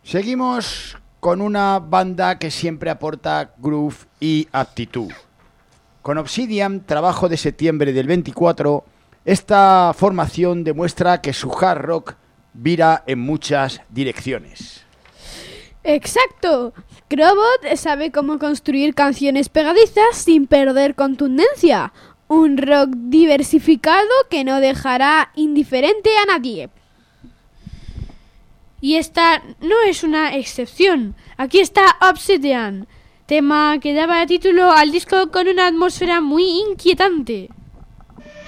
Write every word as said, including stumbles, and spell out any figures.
Seguimos con una banda que siempre aporta groove y actitud. Con Obsidian, trabajo de septiembre del veinticuatro, esta formación demuestra que su hard rock vira en muchas direcciones. ¡Exacto! Crobot sabe cómo construir canciones pegadizas sin perder contundencia. Un rock diversificado que no dejará indiferente a nadie. Y esta no es una excepción. Aquí está Obsidian, tema que daba título al disco con una atmósfera muy inquietante.